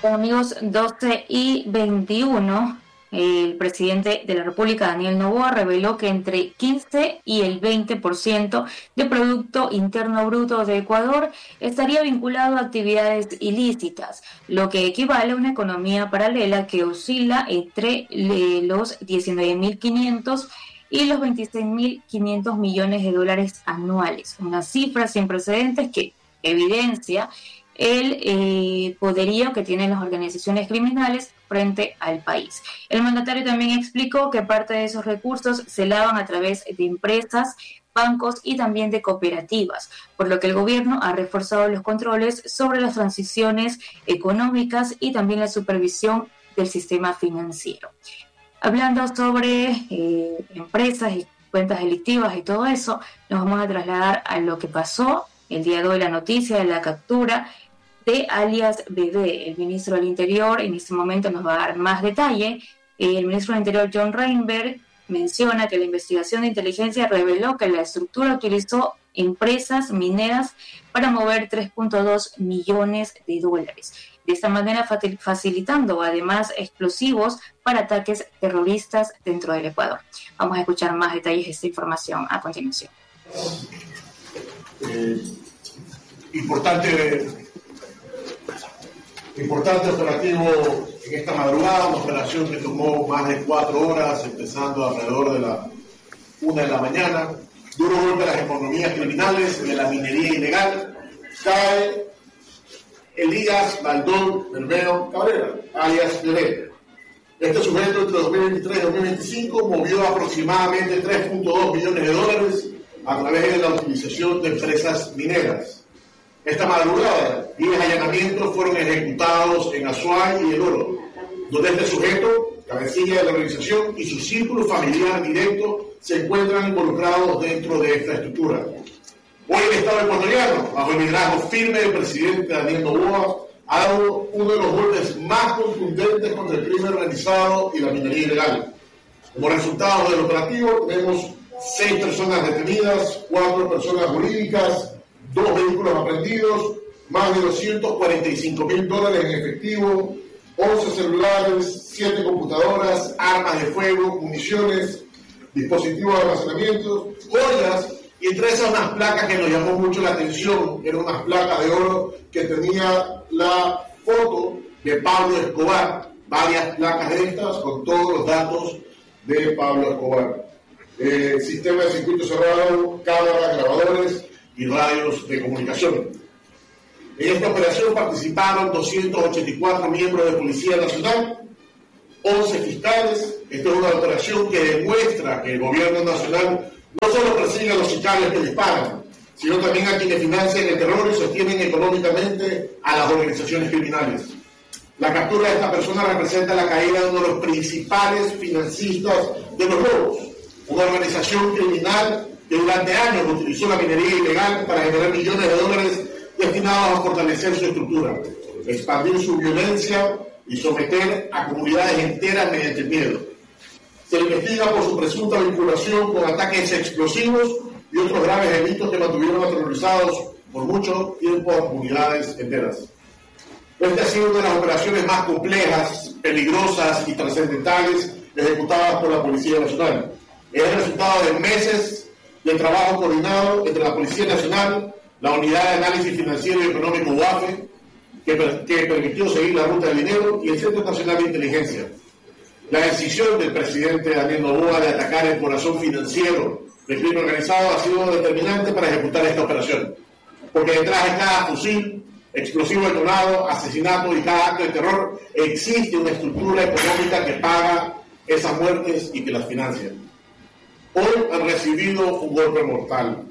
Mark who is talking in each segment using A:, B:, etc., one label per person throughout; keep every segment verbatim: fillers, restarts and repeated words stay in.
A: Amigos, doce y veintiuno, el presidente de la República, Daniel Noboa, reveló que entre quince y el veinte por ciento del Producto Interno Bruto de Ecuador estaría vinculado a actividades ilícitas, lo que equivale a una economía paralela que oscila entre los diecinueve mil quinientos y los veintiséis mil quinientos millones de dólares anuales, una cifra sin precedentes que evidencia el eh, poderío que tienen las organizaciones criminales frente al país. El mandatario también explicó que parte de esos recursos se lavan a través de empresas, bancos y también de cooperativas, por lo que el gobierno ha reforzado los controles sobre las transiciones económicas y también la supervisión del sistema financiero. Hablando sobre eh, empresas y cuentas delictivas y todo eso, nos vamos a trasladar a lo que pasó el día de hoy, la noticia de la captura de alias Bebé. El ministro del Interior en este momento nos va a dar más detalle. El ministro del Interior, John Reinberg, menciona que la investigación de inteligencia reveló que la estructura utilizó empresas mineras para mover tres punto dos millones de dólares. De esta manera facilitando además explosivos para ataques terroristas dentro del Ecuador. Vamos a escuchar más detalles de esta información a continuación.
B: Eh, importante Importante operativo en esta madrugada, una operación que tomó más de cuatro horas, empezando alrededor de la una de la mañana. Duro golpe a las economías criminales de la minería ilegal. Cae Elías Baldón Bermeo Cabrera, alias Bebé. Este sujeto entre dos mil veintitrés y dos mil veinticinco movió aproximadamente tres punto dos millones de dólares a través de la utilización de empresas mineras. Esta madrugada, diez allanamientos fueron ejecutados en Azuay y El Oro, donde este sujeto, cabecilla de la organización, y su círculo familiar directo se encuentran involucrados dentro de esta estructura. Hoy el Estado ecuatoriano, bajo el liderazgo firme del presidente Daniel Noboa, ha dado uno de los golpes más contundentes contra el crimen organizado y la minería ilegal. Como resultado del operativo, tenemos seis personas detenidas, cuatro personas jurídicas, dos vehículos aprendidos, más de doscientos cuarenta y cinco mil dólares en efectivo, once celulares, siete computadoras, armas de fuego, municiones, dispositivos de almacenamiento, joyas, y entre esas unas placas que nos llamó mucho la atención, eran unas placas de oro que tenía la foto de Pablo Escobar, varias placas de estas con todos los datos de Pablo Escobar. Eh, sistema de circuito cerrado, cámaras, grabadores y radios de comunicación. En esta operación participaron doscientos ochenta y cuatro miembros de Policía Nacional, once fiscales. Esta es una operación que demuestra que el gobierno nacional no solo persigue a los sicarios que disparan, sino también a quienes financian el terror y sostienen económicamente a las organizaciones criminales. La captura de esta persona representa la caída de uno de los principales financistas de los robos, una organización criminal que durante años utilizó la minería ilegal para generar millones de dólares destinados a fortalecer su estructura, expandir su violencia y someter a comunidades enteras mediante el miedo. Se le investiga por su presunta vinculación con ataques explosivos y otros graves delitos que mantuvieron aterrorizados por mucho tiempo a comunidades enteras. Esta ha sido una de las operaciones más complejas, peligrosas y trascendentales ejecutadas por la Policía Nacional. Es el resultado de meses de trabajo coordinado entre la Policía Nacional, la Unidad de Análisis Financiero y Económico U A F E, que, que permitió seguir la ruta del dinero, y el Centro Nacional de Inteligencia. La decisión del presidente Daniel Noboa de atacar el corazón financiero del crimen organizado ha sido determinante para ejecutar esta operación, porque detrás de cada fusil, explosivo detonado, asesinato y cada acto de terror existe una estructura económica que paga esas muertes y que las financia. Hoy han recibido un golpe mortal.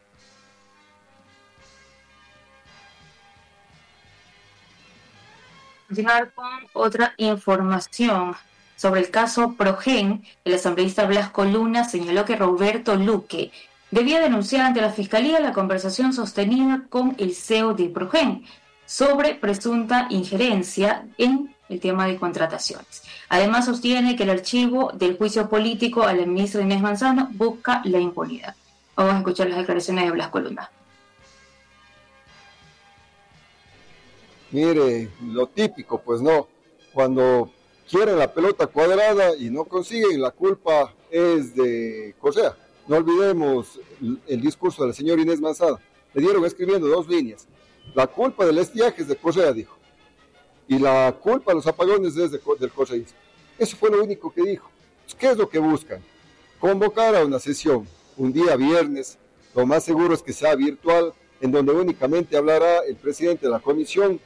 A: Continuar con otra información sobre el caso Progen. El asambleísta Blasco Luna señaló que Roberto Luque debía denunciar ante la Fiscalía la conversación sostenida con el C E O de Progen sobre presunta injerencia en el tema de contrataciones. Además, sostiene que el archivo del juicio político a la ministra Inés Manzano busca la impunidad. Vamos a escuchar las declaraciones de Blasco Luna.
C: Mire, lo típico, pues no, cuando quieren la pelota cuadrada y no consiguen, la culpa es de Correa. No olvidemos el, el discurso del señor Inés Manzano. Le dieron escribiendo dos líneas. La culpa del estiaje es de Correa, dijo. Y la culpa de los apagones es de, del correísmo. Eso fue lo único que dijo. ¿Qué es lo que buscan? Convocar a una sesión un día viernes, lo más seguro es que sea virtual, en donde únicamente hablará el presidente de la comisión,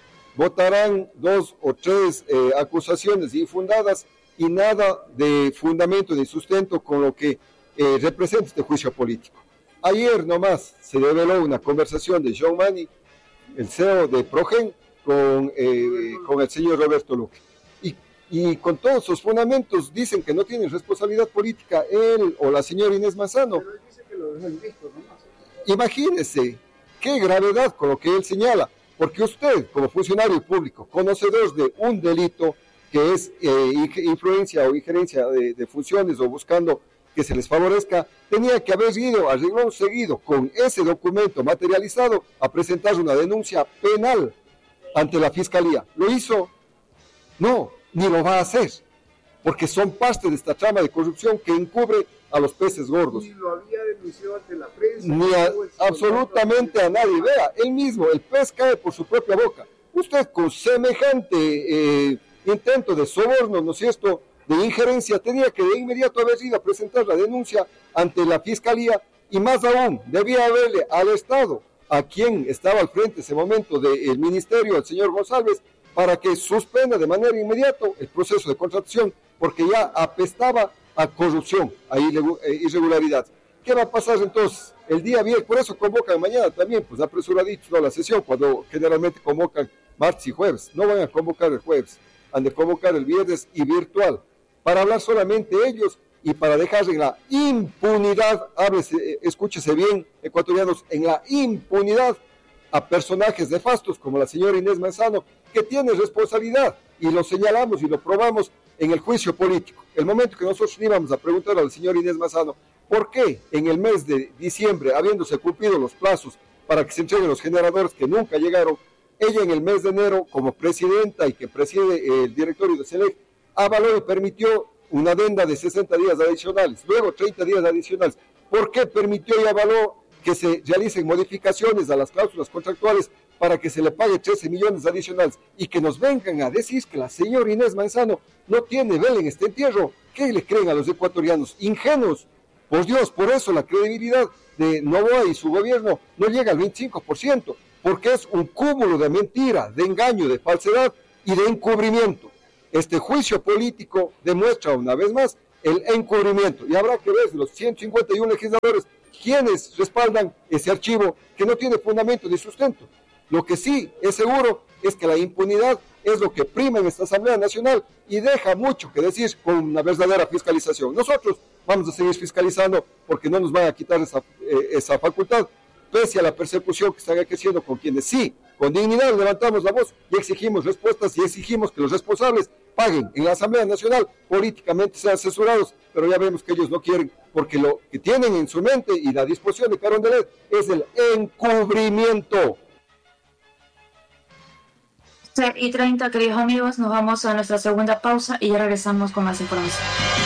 C: votarán dos o tres eh, acusaciones infundadas y nada de fundamento ni sustento con lo que eh, representa este juicio político. Ayer nomás se reveló una conversación de John Mani, el C E O de Progen, con, eh, con el señor Roberto Luque. Y, y con todos sus fundamentos dicen que no tienen responsabilidad política él o la señora Inés Manzano. Pero él dice que lo dejan visto nomás. Imagínese qué gravedad con lo que él señala, porque usted, como funcionario público, conocedor de un delito que es eh, influencia o injerencia de, de funciones o buscando que se les favorezca, tenía que haber ido a renglón seguido con ese documento materializado a presentar una denuncia penal ante la Fiscalía. ¿Lo hizo? No, ni lo va a hacer, porque son parte de esta trama de corrupción que encubre a los peces gordos. Ni lo había denunciado ante la prensa. Ni a, absolutamente a nadie. Vea, él mismo, el pez cae por su propia boca. Usted con semejante eh, intento de soborno, ¿no es cierto?, de injerencia, tenía que de inmediato haber ido a presentar la denuncia ante la Fiscalía y más aún, debía haberle al Estado, a quien estaba al frente en ese momento del ministerio, el señor González, para que suspenda de manera inmediata el proceso de contratación, porque ya apestaba a corrupción, a irregularidad. ¿Qué va a pasar entonces? El día viernes, por eso convocan mañana también, pues apresuraditos a la sesión, cuando generalmente convocan martes y jueves. No van a convocar el jueves, han de convocar el viernes y virtual, para hablar solamente ellos y para dejar en la impunidad, háblese, escúchese bien, ecuatorianos, en la impunidad a personajes nefastos como la señora Inés Manzano, que tiene responsabilidad, y lo señalamos y lo probamos en el juicio político. El momento que nosotros íbamos a preguntar al señor Inés Manzano, ¿por qué en el mes de diciembre, habiéndose cumplido los plazos para que se entreguen los generadores que nunca llegaron, ella en el mes de enero, como presidenta y que preside el directorio de SELEC, avaló y permitió una adenda de sesenta días adicionales, luego treinta días adicionales? ¿Por qué permitió y avaló que se realicen modificaciones a las cláusulas contractuales para que se le pague trece millones adicionales y que nos vengan a decir que la señora Inés Manzano no tiene vela en este entierro? ¿Qué le creen a los ecuatorianos? Ingenuos. Por Dios, por eso la credibilidad de Noboa y su gobierno no llega al veinticinco por ciento, porque es un cúmulo de mentira, de engaño, de falsedad y de encubrimiento. Este juicio político demuestra una vez más el encubrimiento, y habrá que ver los ciento cincuenta y uno legisladores quienes respaldan ese archivo que no tiene fundamento ni sustento. Lo que sí es seguro es que la impunidad es lo que prima en esta Asamblea Nacional y deja mucho que decir con una verdadera fiscalización. Nosotros vamos a seguir fiscalizando porque no nos van a quitar esa, eh, esa facultad, pese a la persecución que están ejerciendo con quienes sí, con dignidad levantamos la voz y exigimos respuestas y exigimos que los responsables paguen en la Asamblea Nacional, políticamente sean censurados, pero ya vemos que ellos no quieren, porque lo que tienen en su mente y la disposición de Carondelet es el encubrimiento.
A: Y treinta, queridos amigos, nos vamos a nuestra segunda pausa y ya regresamos con más información.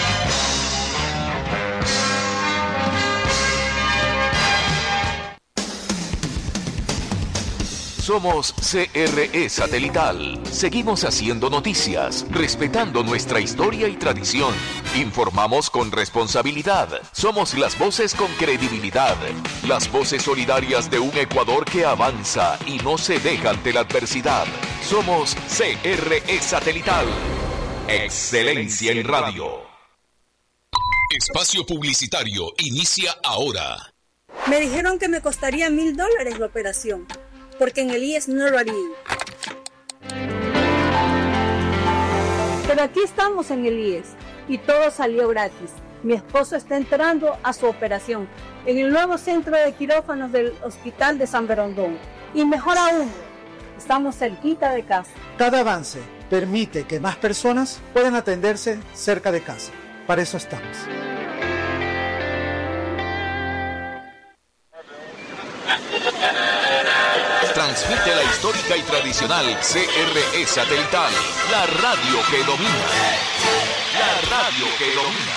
D: Somos C R E Satelital. Seguimos haciendo noticias, respetando nuestra historia y tradición. Informamos con responsabilidad. Somos las voces con credibilidad. Las voces solidarias de un Ecuador que avanza y no se deja ante la adversidad. Somos C R E Satelital. Excelencia en radio. Espacio publicitario inicia ahora.
E: Me dijeron que me costaría mil dólares la operación, porque en el I E S no lo harían. Pero aquí estamos en el I E S y todo salió gratis. Mi esposo está entrando a su operación en el nuevo centro de quirófanos del Hospital de San Berondón. Y mejor aún, estamos cerquita de casa.
F: Cada avance permite que más personas puedan atenderse cerca de casa. Para eso estamos.
D: transmite la histórica y tradicional C R E Satelital, la radio que domina. La radio que domina.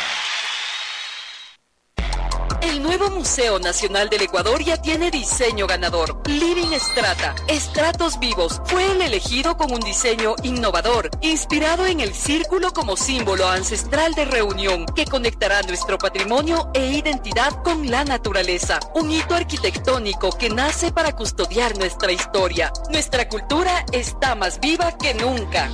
G: El nuevo Museo Nacional del Ecuador ya tiene diseño ganador. Living Strata, estratos vivos, fue el elegido con un diseño innovador, inspirado en el círculo como símbolo ancestral de reunión que conectará nuestro patrimonio e identidad con la naturaleza. Un hito arquitectónico que nace para custodiar nuestra historia. Nuestra cultura está más viva que nunca.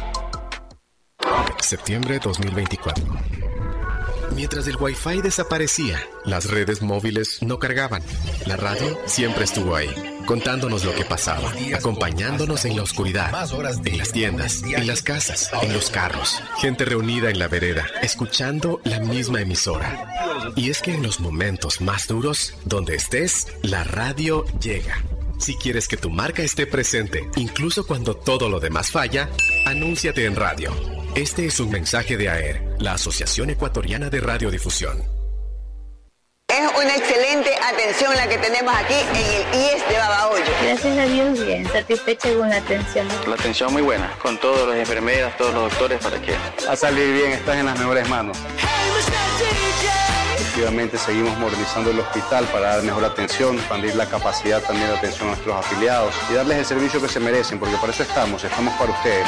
H: Septiembre dos mil veinticuatro. Mientras el Wi-Fi desaparecía, las redes móviles no cargaban. La radio siempre estuvo ahí, contándonos lo que pasaba, acompañándonos en la oscuridad, en las tiendas, en las casas, en los carros. Gente reunida en la vereda, escuchando la misma emisora. Y es que en los momentos más duros, donde estés, la radio llega. Si quieres que tu marca esté presente, incluso cuando todo lo demás falla, anúnciate en radio. Este es un mensaje de A E R, la Asociación Ecuatoriana de Radiodifusión.
I: Es una excelente atención la que tenemos aquí en el I E S de Babahoyo.
J: Gracias a Dios, bien, satisfecha con la atención.
K: La atención muy buena, con todos los enfermeras, todos los doctores, para que
L: a salir bien, estás en las mejores manos. Efectivamente seguimos modernizando el hospital para dar mejor atención, expandir la capacidad también de atención a nuestros afiliados y darles el servicio que se merecen, porque para eso estamos, estamos para ustedes.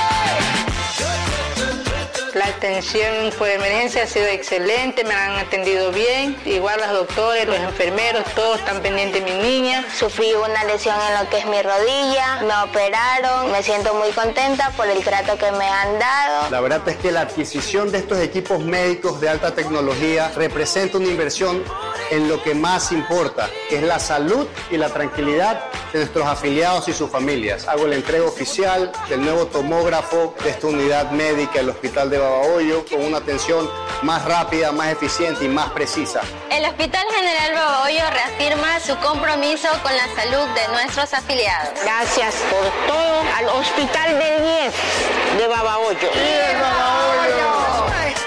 M: La atención por emergencia ha sido excelente, me han atendido bien, igual los doctores, los enfermeros, todos están pendientes de mi niña.
N: Sufrí una lesión en lo que es mi rodilla, me operaron, me siento muy contenta por el trato que me han dado.
L: La verdad es que la adquisición de estos equipos médicos de alta tecnología representa una inversión en lo que más importa, que es la salud y la tranquilidad de nuestros afiliados y sus familias. Hago la entrega oficial del nuevo tomógrafo de esta unidad médica del Hospital de Babahoyo con una atención más rápida, más eficiente y más precisa.
O: El Hospital General Babahoyo reafirma su compromiso con la salud de nuestros afiliados.
I: Gracias por todo al Hospital del I E S de Babahoyo.